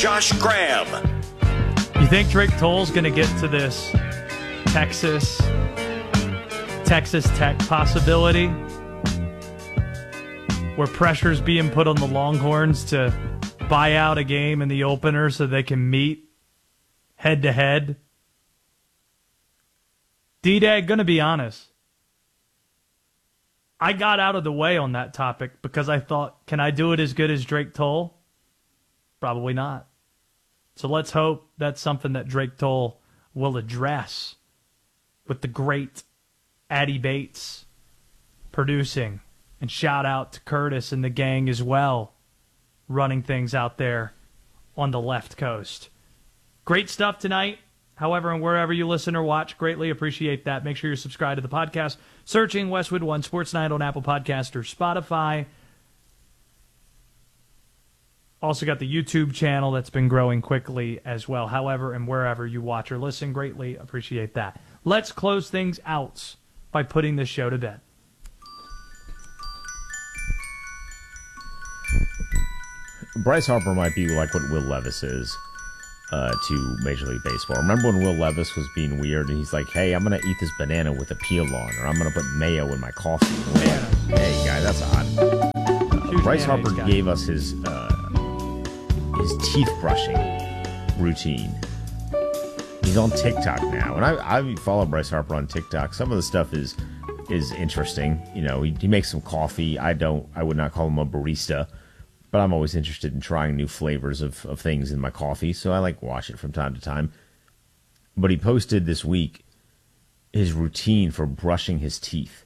Josh Graham. You think Drake Toll's going to get to this Texas Tech possibility where pressure's being put on the Longhorns to buy out a game in the opener so they can meet head-to-head? D-Day, going to be honest, I got out of the way on that topic because I thought, can I do it as good as Drake Toll? Probably not. So let's hope that's something that Drake Toll will address with the great Addy Bates producing. And shout out to Curtis and the gang as well, running things out there on the left coast. Great stuff tonight. However, and wherever you listen or watch, greatly appreciate that. Make sure you're subscribed to the podcast. Searching Westwood One Sports Night on Apple Podcast or Spotify. Also got the YouTube channel that's been growing quickly as well. However, and wherever you watch or listen, greatly appreciate that. Let's close things out by putting this show to bed. Bryce Harper might be like what Will Levis is to Major League Baseball. Remember when Will Levis was being weird and he's like, hey, I'm going to eat this banana with a peel on, or I'm going to put mayo in my coffee. Like, hey, guy, that's odd. Bryce Harper gave us his teeth brushing routine. He's on TikTok now, and I follow Bryce Harper on TikTok. Some of the stuff is interesting. You know, he makes some coffee. I would not call him a barista, but I'm always interested in trying new flavors of things in my coffee, so I like watch it from time to time. But he posted this week his routine for brushing his teeth.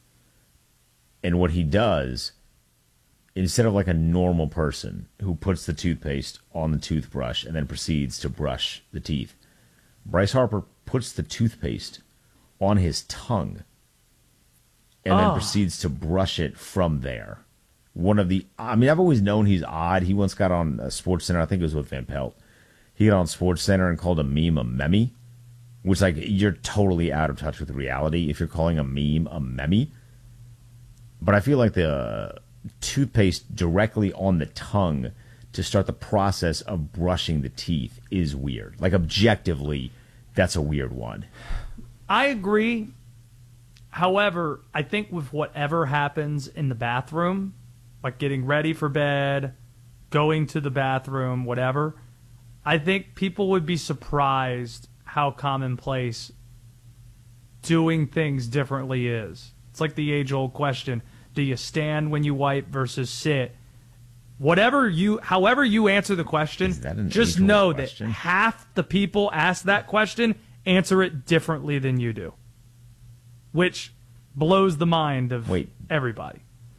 And what he does, instead of like a normal person who puts the toothpaste on the toothbrush and then proceeds to brush the teeth, Bryce Harper puts the toothpaste on his tongue and then proceeds to brush it from there. I've always known he's odd. He once got on SportsCenter, I think it was with Van Pelt. He got on SportsCenter and called a meme a meme, which, like, you're totally out of touch with reality if you're calling a meme a meme. But I feel like the toothpaste directly on the tongue to start the process of brushing the teeth is weird. Like, objectively, that's a weird one. I agree. However, I think with whatever happens in the bathroom, like getting ready for bed, going to the bathroom, whatever, I think people would be surprised how commonplace doing things differently is. It's like the age-old question, do you stand when you wipe versus sit? However you answer the question, just know that half the people ask that question answer it differently than you do, which blows the mind of everybody.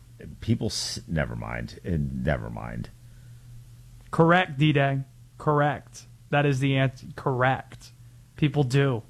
Never mind. Correct, D-Day. Correct. That is the answer. Correct. People do.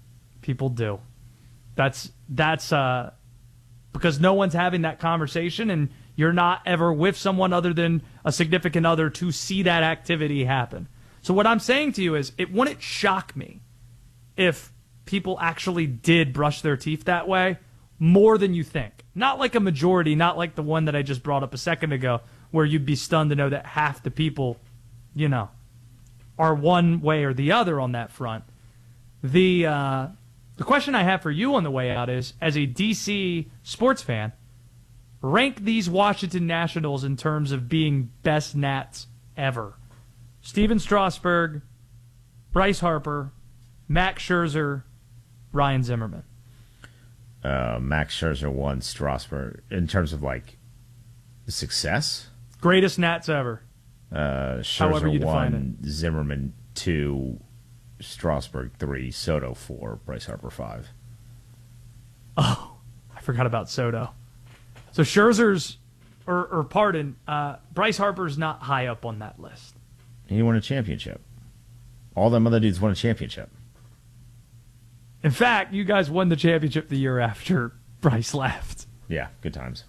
That's because no one's having that conversation, and you're not ever with someone other than a significant other to see that activity happen. So what I'm saying to you is, it wouldn't shock me if people actually did brush their teeth that way more than you think. Not like a majority, not like the one that I just brought up a second ago, where you'd be stunned to know that half the people, are one way or the other on that front. The question I have for you on the way out is, as a DC sports fan, rank these Washington Nationals in terms of being best Nats ever. Steven Strasburg, Bryce Harper, Max Scherzer, Ryan Zimmerman. Max Scherzer won, Strasburg. In terms of, like, success? Greatest Nats ever. Scherzer 1, Zimmerman 2, Strasburg 3, Soto 4, Bryce Harper 5. Oh, I forgot about Soto. So Scherzer's, Bryce Harper's not high up on that list. He won a championship. All them other dudes won a championship. In fact, you guys won the championship the year after Bryce left. Yeah, good times.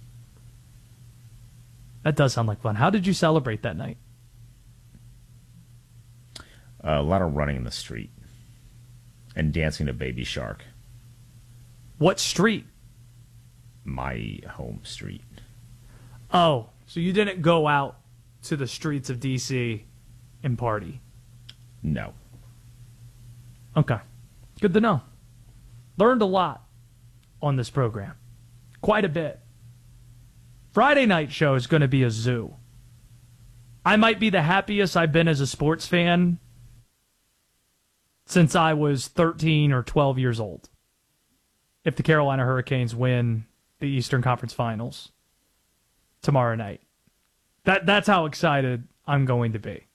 That does sound like fun. How did you celebrate that night? A lot of running in the street and dancing to Baby Shark. What street? My home street. Oh, so you didn't go out to the streets of D.C. and party? No. Okay. Good to know. Learned a lot on this program. Quite a bit. Friday night show is going to be a zoo. I might be the happiest I've been as a sports fan since I was 13 or 12 years old. If the Carolina Hurricanes win the Eastern Conference Finals tomorrow night. That's how excited I'm going to be.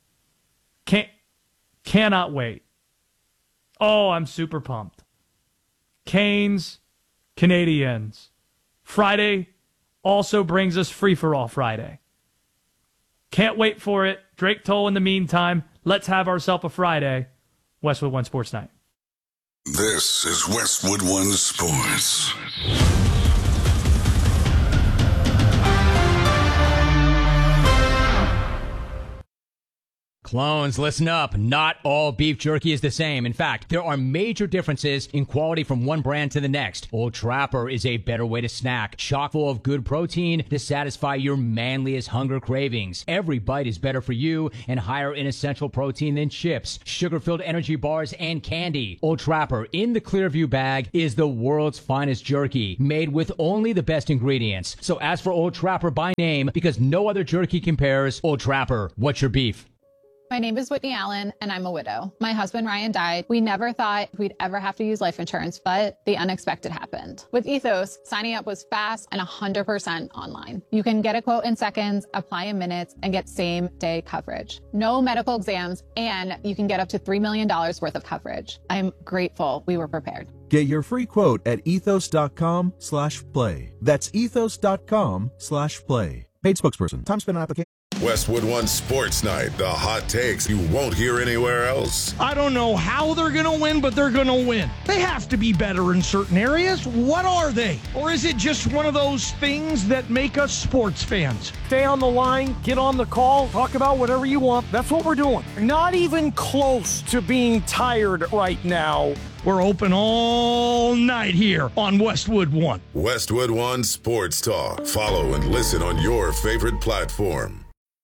Cannot wait. Oh, I'm super pumped. Canes, Canadiens. Friday also brings us Free For All Friday. Can't wait for it. Drake Toll in the meantime. Let's have ourselves a Friday. Westwood One Sports Night. This is Westwood One Sports. Clones, listen up. Not all beef jerky is the same. In fact, there are major differences in quality from one brand to the next. Old Trapper is a better way to snack, chock full of good protein to satisfy your manliest hunger cravings. Every bite is better for you and higher in essential protein than chips, sugar-filled energy bars, and candy. Old Trapper in the Clearview bag is the world's finest jerky, made with only the best ingredients. So ask for Old Trapper by name because no other jerky compares. Old Trapper, what's your beef? My name is Whitney Allen, and I'm a widow. My husband, Ryan, died. We never thought we'd ever have to use life insurance, but the unexpected happened. With Ethos, signing up was fast and 100% online. You can get a quote in seconds, apply in minutes, and get same-day coverage. No medical exams, and you can get up to $3 million worth of coverage. I'm grateful we were prepared. Get your free quote at ethos.com/play. That's ethos.com/play. Paid spokesperson. Time spent on application. Westwood One Sports Night. The hot takes you won't hear anywhere else. I don't know how they're going to win, but they're going to win. They have to be better in certain areas. What are they? Or is it just one of those things that make us sports fans? Stay on the line, get on the call, talk about whatever you want. That's what we're doing. Not even close to being tired right now. We're open all night here on Westwood One. Westwood One Sports Talk. Follow and listen on your favorite platform.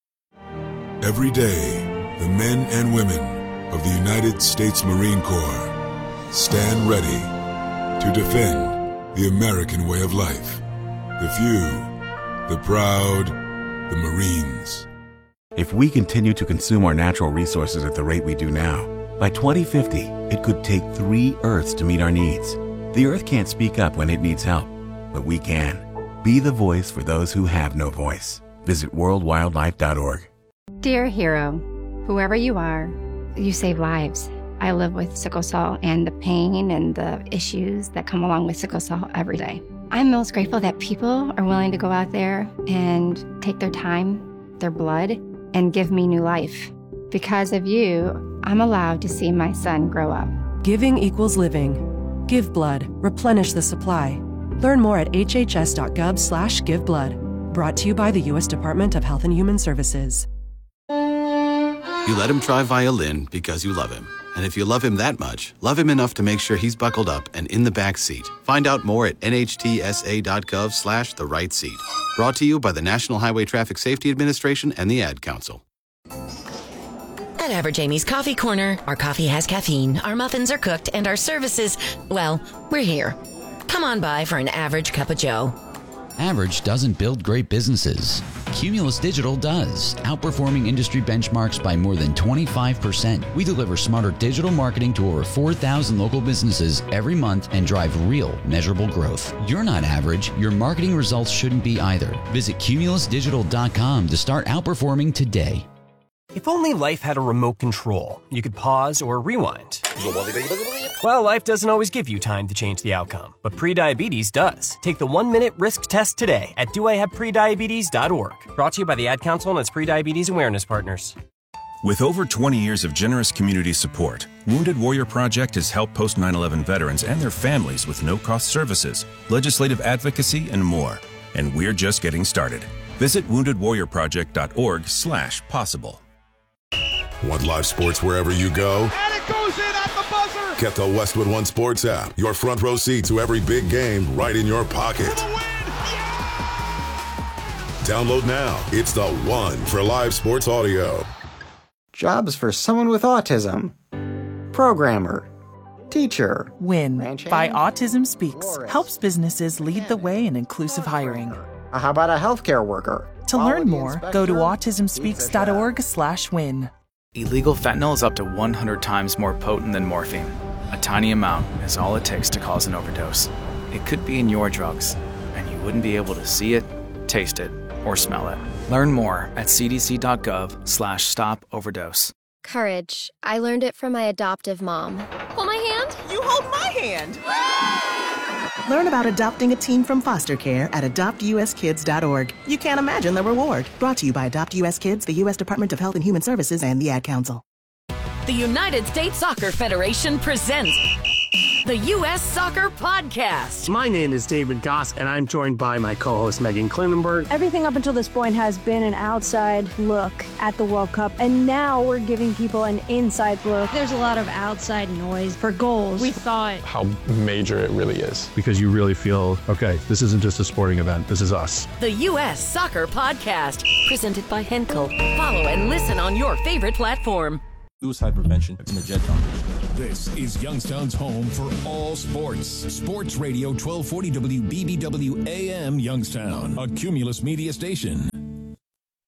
Every day, the men and women of the United States Marine Corps stand ready to defend the American way of life. The few, the proud, the Marines. If we continue to consume our natural resources at the rate we do now, by 2050, it could take 3 Earths to meet our needs. The Earth can't speak up when it needs help, but we can. Be the voice for those who have no voice. Visit worldwildlife.org. Dear hero, whoever you are, you save lives. I live with sickle cell and the pain and the issues that come along with sickle cell every day. I'm most grateful that people are willing to go out there and take their time, their blood, and give me new life. Because of you, I'm allowed to see my son grow up. Giving equals living. Give blood. Replenish the supply. Learn more at hhs.gov/giveblood. Brought to you by the U.S. Department of Health and Human Services. You let him try violin because you love him. And if you love him that much, love him enough to make sure he's buckled up and in the back seat. Find out more at nhtsa.gov/the-right seat. Brought to you by the National Highway Traffic Safety Administration and the Ad Council. At Average Amy's Coffee Corner, our coffee has caffeine, our muffins are cooked, and our services, well, we're here. Come on by for an average cup of joe. Average doesn't build great businesses. Cumulus Digital does, outperforming industry benchmarks by more than 25%. We deliver smarter digital marketing to over 4,000 local businesses every month and drive real, measurable growth. You're not average. Your marketing results shouldn't be either. Visit cumulusdigital.com to start outperforming today. If only life had a remote control, you could pause or rewind. Well, life doesn't always give you time to change the outcome, but prediabetes does. Take the 1-minute risk test today at doihaveprediabetes.org. Brought to you by the Ad Council and its prediabetes awareness partners. With over 20 years of generous community support, Wounded Warrior Project has helped post 9/11 veterans and their families with no-cost services, legislative advocacy, and more. And we're just getting started. Visit woundedwarriorproject.org/possible. Want live sports wherever you go? And it goes in at the buzzer! Get the Westwood One Sports app. Your front row seat to every big game right in your pocket. Download now. It's the one for live sports audio. Jobs for someone with autism. Programmer. Teacher. WIN by Autism Speaks helps businesses lead the way in inclusive hiring. How about a healthcare worker? To learn more, go to autismspeaks.org/win. Illegal fentanyl is up to 100 times more potent than morphine. A tiny amount is all it takes to cause an overdose. It could be in your drugs, and you wouldn't be able to see it, taste it, or smell it. Learn more at cdc.gov/stop-overdose. Courage. I learned it from my adoptive mom. Hold my hand. You hold my hand. Learn about adopting a teen from foster care at adoptuskids.org. You can't imagine the reward. Brought to you by Adopt US Kids, the U.S. Department of Health and Human Services, and the Ad Council. The United States Soccer Federation presents the U.S. Soccer Podcast. My name is David Goss, and I'm joined by my co-host Megan Klinenberg. Everything up until this point has been an outside look at the World Cup, and now we're giving people an inside look. There's a lot of outside noise for goals. We thought how major it really is, because you really feel, okay, this isn't just a sporting event, this is us. The U.S. Soccer Podcast, presented by Henkel. Follow and listen on your favorite platform. Suicide prevention in the Jet Zone. This is Youngstown's home for all sports. Sports Radio 1240 WBBW AM Youngstown, a Cumulus Media station.